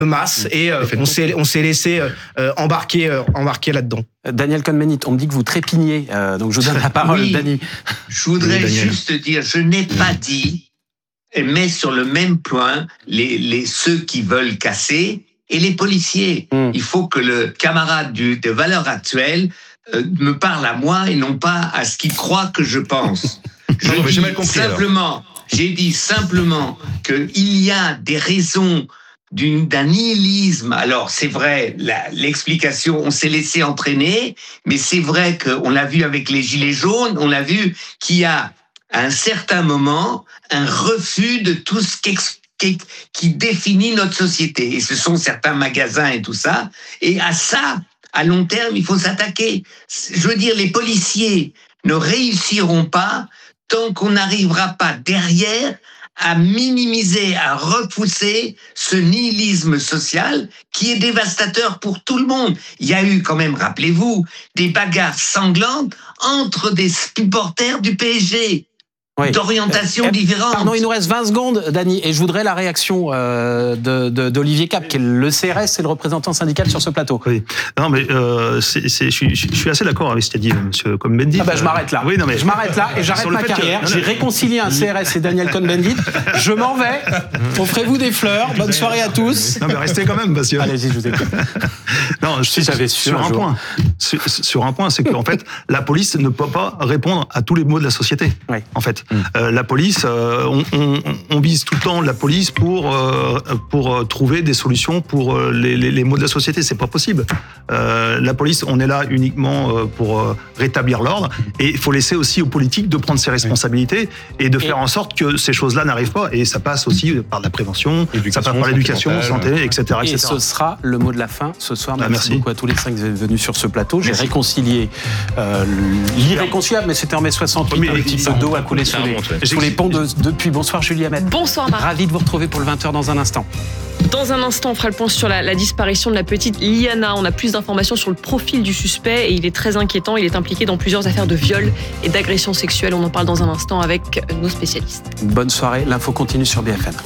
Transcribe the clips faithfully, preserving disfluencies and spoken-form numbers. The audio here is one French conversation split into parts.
de masse et euh, on s'est on s'est laissé euh, embarquer euh, embarquer là-dedans. Daniel Cohn-Bendit, on me dit que vous trépignez, euh, donc je vous donne la parole, oui, Dani. Je voudrais oui, juste dire, je n'ai pas dit, mais sur le même point, les, les ceux qui veulent casser et les policiers. Mm. Il faut que le camarade du, de Valeurs Actuelles euh, me parle à moi et non pas à ce qu'il croit que je pense. Je non, dis mal compris, simplement, alors. j'ai dit simplement qu'il y a des raisons D'une, d'un nihilisme. Alors, c'est vrai, la, l'explication, on s'est laissé entraîner, mais c'est vrai qu'on l'a vu avec les Gilets jaunes, on l'a vu qu'il y a, à un certain moment, un refus de tout ce qui, qui, qui définit notre société. Et ce sont certains magasins et tout ça. Et à ça, à long terme, il faut s'attaquer. Je veux dire, les policiers ne réussiront pas tant qu'on n'arrivera pas derrière à minimiser, à repousser ce nihilisme social qui est dévastateur pour tout le monde. Il y a eu quand même, rappelez-vous, des bagarres sanglantes entre des supporters du P S G. Oui. D'orientation euh, différente. Pardon, il nous reste vingt secondes, Dani, et je voudrais la réaction euh, de, de, d'Olivier Cap, qui est le C R S et le représentant syndical sur ce plateau. Oui, non, mais euh, c'est, c'est, je, suis, je suis assez d'accord avec ce qu'a dit M. Cohn-Bendit. Ah bah, je m'arrête là. Oui, non, mais... Je m'arrête là et j'arrête ma carrière. Que... J'ai réconcilié un C R S et Daniel Cohn-Bendit. Je m'en vais. Offrez-vous des fleurs. Bonne soirée à tous. Non, mais restez quand même, parce que... Allez-y, je vous écoute. Non, je si j'avais su sur un, un point. Sur, sur un point, c'est qu'en fait, la police ne peut pas répondre à tous les maux de la société. Oui. En fait, mm. euh, la police, euh, on, on, on vise tout le temps la police pour euh, pour trouver des solutions pour les, les, les maux de la société. C'est pas possible. Euh, la police, on est là uniquement pour rétablir l'ordre, et il faut laisser aussi aux politiques de prendre ses responsabilités et de faire et en sorte que ces choses-là n'arrivent pas. Et ça passe aussi par la prévention, ça passe par l'éducation, santé, et cetera, et cetera. Et ce sera le mot de la fin ce soir. Merci, ah, merci. beaucoup à tous les cinq qui êtes venus sur ce plateau. J'ai merci. réconcilié euh, l'irréconciliable, mais c'était en mai soixante-huit, oui, un petit peu d'eau a coulé sous les, ouais. sous les ponts de, depuis. Bonsoir Julie Hamet. Bonsoir Marc. Ravi de vous retrouver pour le vingt heures dans un instant. Dans un instant, on fera le point sur la, la disparition de la petite Liana. On a plus d'informations sur le profil du suspect et il est très inquiétant. Il est impliqué dans plusieurs affaires de viol et d'agression sexuelle. On en parle dans un instant avec nos spécialistes. Bonne soirée. L'info continue sur B F M.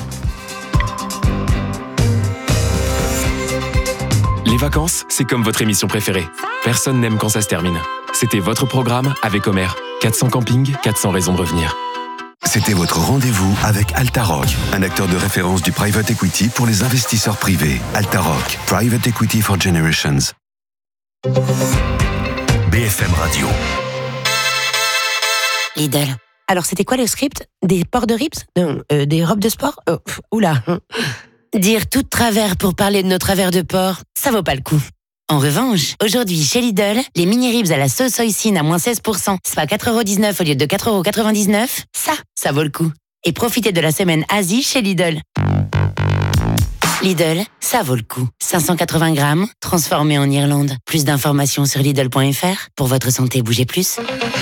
Les vacances, c'est comme votre émission préférée. Personne n'aime quand ça se termine. C'était votre programme avec Homer. quatre cents campings, quatre cents raisons de revenir. C'était votre rendez-vous avec Altaroc, un acteur de référence du private equity pour les investisseurs privés. Altaroc, Private Equity for Generations. B F M Radio. Lidl. Alors, c'était quoi le script ? Des ports de rips ? Non, euh, des robes de sport ? Oh, pff, oula. Dire tout de travers pour parler de nos travers de porc, ça vaut pas le coup. En revanche, aujourd'hui, chez Lidl, les mini-ribs à la sauce hoisin à moins seize pour cent, soit quatre euros dix-neuf au lieu de quatre euros quatre-vingt-dix-neuf, ça, ça vaut le coup. Et profitez de la semaine Asie chez Lidl. Lidl, ça vaut le coup. cinq cent quatre-vingts grammes, transformé en Irlande. Plus d'informations sur Lidl point F R. Pour votre santé, bougez plus.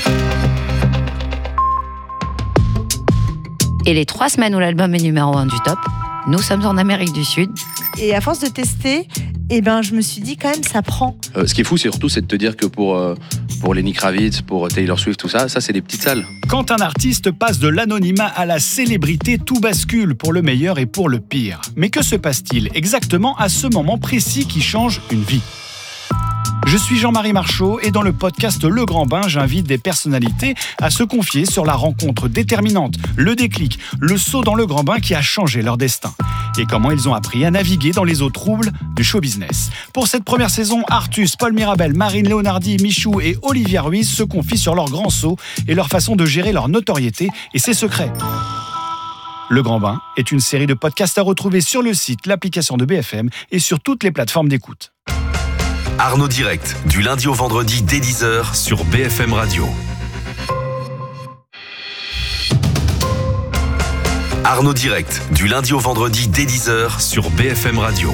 Et les trois semaines où l'album est numéro un du top, nous sommes en Amérique du Sud. Et à force de tester, eh ben, je me suis dit quand même, ça prend. Euh, ce qui est fou, c'est surtout c'est de te dire que pour, euh, pour Lenny Kravitz, pour Taylor Swift, tout ça, ça c'est des petites salles. Quand un artiste passe de l'anonymat à la célébrité, tout bascule pour le meilleur et pour le pire. Mais que se passe-t-il exactement à ce moment précis qui change une vie ? Je suis Jean-Marie Marchaud et dans le podcast Le Grand Bain, j'invite des personnalités à se confier sur la rencontre déterminante, le déclic, le saut dans le grand bain qui a changé leur destin et comment ils ont appris à naviguer dans les eaux troubles du show business. Pour cette première saison, Artus, Paul Mirabel, Marine Léonardi, Michou et Olivia Ruiz se confient sur leur grand saut et leur façon de gérer leur notoriété et ses secrets. Le Grand Bain est une série de podcasts à retrouver sur le site, l'application de B F M et sur toutes les plateformes d'écoute. Arnaud Direct, du lundi au vendredi dès dix heures sur B F M Radio. Arnaud Direct, du lundi au vendredi dès dix heures sur B F M Radio.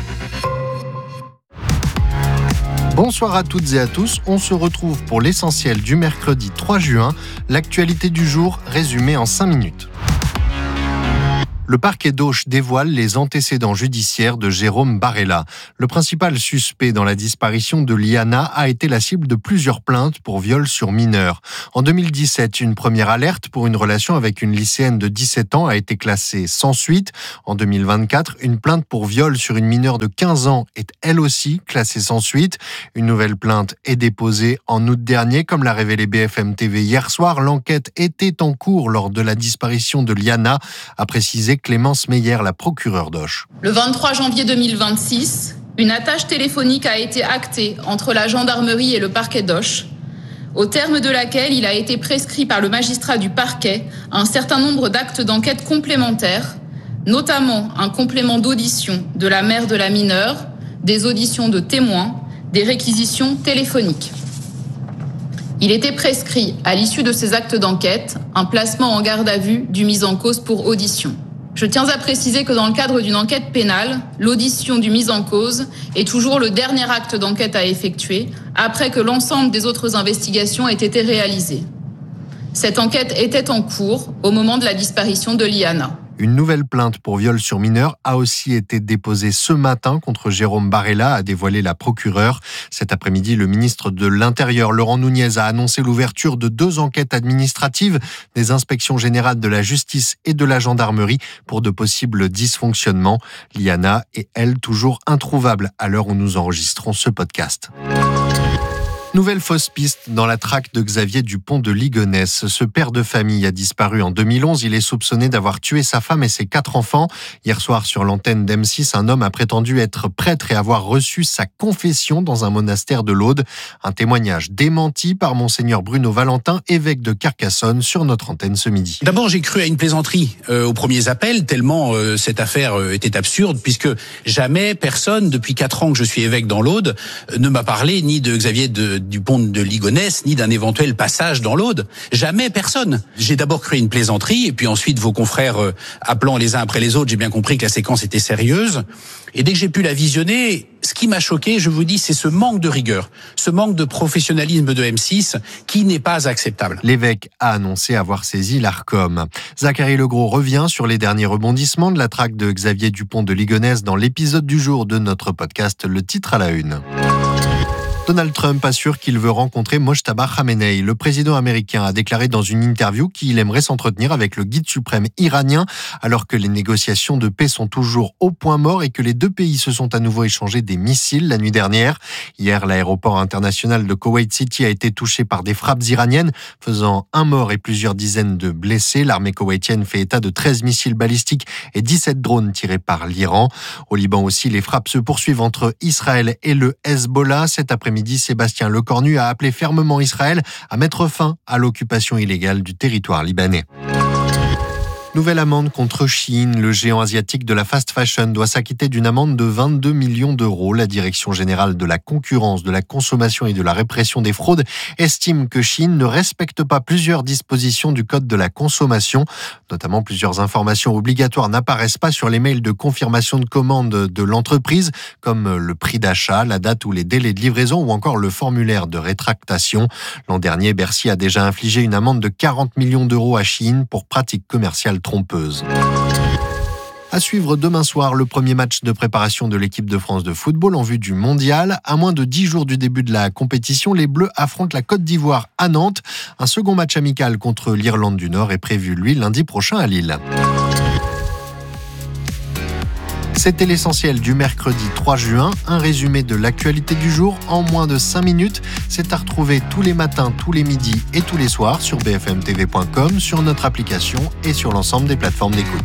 Bonsoir à toutes et à tous, on se retrouve pour l'essentiel du mercredi trois juin, l'actualité du jour résumée en cinq minutes. Le parquet d'Auch dévoile les antécédents judiciaires de Jérôme Barella. Le principal suspect dans la disparition de Liana a été la cible de plusieurs plaintes pour viol sur mineur. En deux mille dix-sept, une première alerte pour une relation avec une lycéenne de dix-sept ans a été classée sans suite. En deux mille vingt-quatre, une plainte pour viol sur une mineure de quinze ans est elle aussi classée sans suite. Une nouvelle plainte est déposée en août dernier. Comme l'a révélé B F M T V hier soir, l'enquête était en cours lors de la disparition de Liana, a précisé Clémence Meyer, la procureure d'Auch. Le vingt-trois janvier deux mille vingt-six, une attache téléphonique a été actée entre la gendarmerie et le parquet d'Auch, au terme de laquelle il a été prescrit par le magistrat du parquet un certain nombre d'actes d'enquête complémentaires, notamment un complément d'audition de la mère de la mineure, des auditions de témoins, des réquisitions téléphoniques. Il était prescrit, à l'issue de ces actes d'enquête, un placement en garde à vue du mis en cause pour audition. Je tiens à préciser que dans le cadre d'une enquête pénale, l'audition du mis en cause est toujours le dernier acte d'enquête à effectuer, après que l'ensemble des autres investigations aient été réalisées. Cette enquête était en cours au moment de la disparition de Liana. Une nouvelle plainte pour viol sur mineur a aussi été déposée ce matin contre Jérôme Barella, a dévoilé la procureure. Cet après-midi, le ministre de l'Intérieur, Laurent Nunez, a annoncé l'ouverture de deux enquêtes administratives des inspections générales de la justice et de la gendarmerie pour de possibles dysfonctionnements. Liana est, elle, toujours introuvable à l'heure où nous enregistrons ce podcast. Nouvelle fausse piste dans la traque de Xavier Dupont de Ligonnès. Ce père de famille a disparu en deux mille onze. Il est soupçonné d'avoir tué sa femme et ses quatre enfants. Hier soir, sur l'antenne d'M six, un homme a prétendu être prêtre et avoir reçu sa confession dans un monastère de l'Aude. Un témoignage démenti par Monseigneur Bruno Valentin, évêque de Carcassonne, sur notre antenne ce midi. D'abord, j'ai cru à une plaisanterie euh, aux premiers appels, tellement euh, cette affaire euh, était absurde, puisque jamais personne, depuis quatre ans que je suis évêque dans l'Aude, euh, ne m'a parlé ni de Xavier de Dupont de Ligonnès, ni d'un éventuel passage dans l'Aude. Jamais personne. J'ai d'abord créé une plaisanterie, et puis ensuite vos confrères euh, appelant les uns après les autres, j'ai bien compris que la séquence était sérieuse. Et dès que j'ai pu la visionner, ce qui m'a choqué, je vous dis, c'est ce manque de rigueur, ce manque de professionnalisme de M six qui n'est pas acceptable. L'évêque a annoncé avoir saisi l'Arcom. Zachary Legros revient sur les derniers rebondissements de la traque de Xavier Dupont de Ligonnès dans l'épisode du jour de notre podcast Le Titre à la Une. Donald Trump assure qu'il veut rencontrer Mojtaba Khamenei. Le président américain a déclaré dans une interview qu'il aimerait s'entretenir avec le guide suprême iranien alors que les négociations de paix sont toujours au point mort et que les deux pays se sont à nouveau échangés des missiles la nuit dernière. Hier, l'aéroport international de Kuwait City a été touché par des frappes iraniennes, faisant un mort et plusieurs dizaines de blessés. L'armée koweïtienne fait état de treize missiles balistiques et dix-sept drones tirés par l'Iran. Au Liban aussi, les frappes se poursuivent entre Israël et le Hezbollah. Cet après-midi, Midi, Sébastien Lecornu a appelé fermement Israël à mettre fin à l'occupation illégale du territoire libanais. Nouvelle amende contre Shein. Le géant asiatique de la fast fashion doit s'acquitter d'une amende de vingt-deux millions d'euros. La Direction générale de la concurrence, de la consommation et de la répression des fraudes estime que Shein ne respecte pas plusieurs dispositions du code de la consommation. Notamment, plusieurs informations obligatoires n'apparaissent pas sur les mails de confirmation de commande de l'entreprise, comme le prix d'achat, la date ou les délais de livraison ou encore le formulaire de rétractation. L'an dernier, Bercy a déjà infligé une amende de quarante millions d'euros à Shein pour pratiques commerciales trompeuse. À suivre demain soir, le premier match de préparation de l'équipe de France de football en vue du mondial. À moins de dix jours du début de la compétition, les Bleus affrontent la Côte d'Ivoire à Nantes. Un second match amical contre l'Irlande du Nord est prévu, lui, lundi prochain à Lille. C'était l'essentiel du mercredi trois juin. Un résumé de l'actualité du jour en moins de cinq minutes. C'est à retrouver tous les matins, tous les midis et tous les soirs sur b f m t v point com, sur notre application et sur l'ensemble des plateformes d'écoute.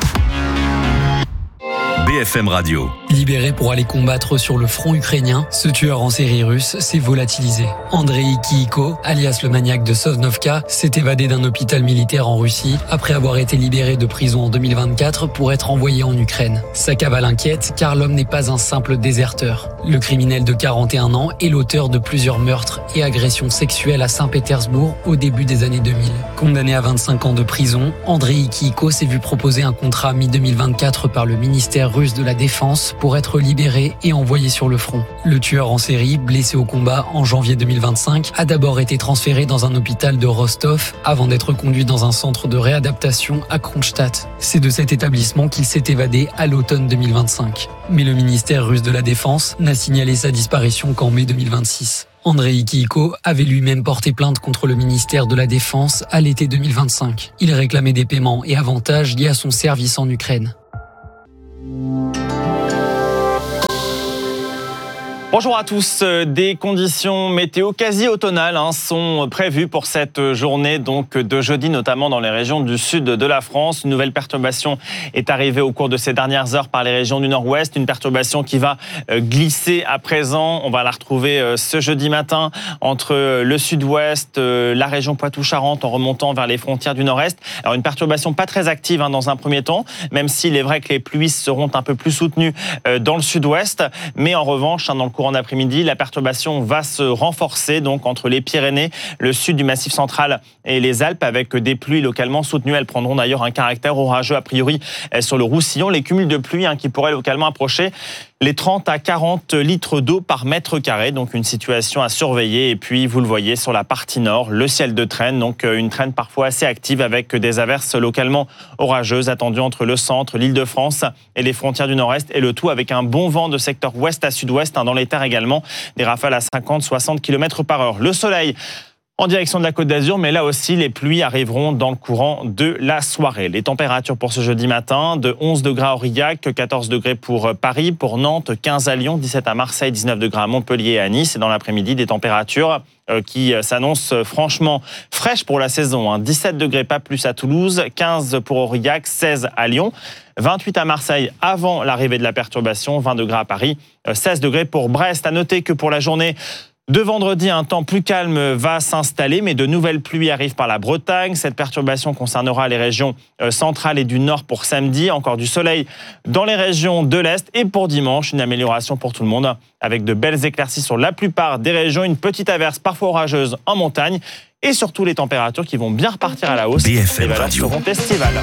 B F M Radio. Libéré pour aller combattre sur le front ukrainien, ce tueur en série russe s'est volatilisé. Andrei Kiiko, alias le maniaque de Sosnovka, s'est évadé d'un hôpital militaire en Russie après avoir été libéré de prison en deux mille vingt-quatre pour être envoyé en Ukraine. Sa cavale inquiète car l'homme n'est pas un simple déserteur. Le criminel de quarante et un ans est l'auteur de plusieurs meurtres et agressions sexuelles à Saint-Pétersbourg au début des années deux mille. Condamné à vingt-cinq ans de prison, Andrei Kiiko s'est vu proposer un contrat mi deux mille vingt-quatre par le ministère russe de la Défense pour être libéré et envoyé sur le front. Le tueur en série, blessé au combat en janvier deux mille vingt-cinq, a d'abord été transféré dans un hôpital de Rostov avant d'être conduit dans un centre de réadaptation à Kronstadt. C'est de cet établissement qu'il s'est évadé à l'automne deux mille vingt-cinq. Mais le ministère russe de la Défense n'a signalé sa disparition qu'en mai deux mille vingt-six. Andrei Kiiko avait lui-même porté plainte contre le ministère de la Défense à l'été deux mille vingt-cinq. Il réclamait des paiements et avantages liés à son service en Ukraine. Bonjour à tous. Des conditions météo quasi automnales hein, sont prévues pour cette journée donc de jeudi, notamment dans les régions du sud de la France. Une nouvelle perturbation est arrivée au cours de ces dernières heures par les régions du nord-ouest. Une perturbation qui va glisser à présent. On va la retrouver ce jeudi matin entre le sud-ouest, la région Poitou-Charentes en remontant vers les frontières du nord-est. Alors une perturbation pas très active hein, dans un premier temps, même s'il est vrai que les pluies seront un peu plus soutenues dans le sud-ouest. Mais en revanche, hein, dans le courant d'après-midi, la perturbation va se renforcer donc entre les Pyrénées, le sud du Massif central et les Alpes avec des pluies localement soutenues. Elles prendront d'ailleurs un caractère orageux a priori sur le Roussillon. Les cumuls de pluie hein, qui pourraient localement approcher les trente à quarante litres d'eau par mètre carré, donc une situation à surveiller. Et puis, vous le voyez sur la partie nord, le ciel de traîne, donc une traîne parfois assez active avec des averses localement orageuses attendues entre le centre, l'Île-de-France et les frontières du nord-est. Et le tout avec un bon vent de secteur ouest à sud-ouest, hein, dans les terres également, des rafales à cinquante à soixante kilomètres par heure. Le soleil en direction de la Côte d'Azur, mais là aussi, les pluies arriveront dans le courant de la soirée. Les températures pour ce jeudi matin, de onze degrés à Aurillac, quatorze degrés pour Paris, pour Nantes, quinze à Lyon, dix-sept à Marseille, dix-neuf degrés à Montpellier et à Nice. Et dans l'après-midi, des températures qui s'annoncent franchement fraîches pour la saison. dix-sept degrés, pas plus à Toulouse, quinze pour Aurillac, seize à Lyon, vingt-huit à Marseille avant l'arrivée de la perturbation, vingt degrés à Paris, seize degrés pour Brest. À noter que pour la journée de vendredi, un temps plus calme va s'installer, mais de nouvelles pluies arrivent par la Bretagne. Cette perturbation concernera les régions centrales et du nord pour samedi. Encore du soleil dans les régions de l'Est. Et pour dimanche, une amélioration pour tout le monde, avec de belles éclaircies sur la plupart des régions. Une petite averse parfois orageuse en montagne. Et surtout les températures qui vont bien repartir à la hausse. B F M Les valeurs Radio. seront estivales.